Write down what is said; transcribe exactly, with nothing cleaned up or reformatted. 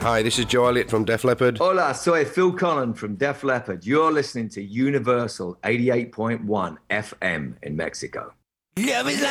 Hi, this is Joe Elliott from Def Leppard. Hola, soy Phil Collen from Def Leppard. You're listening to Universal eighty-eight point one F M in Mexico. Love is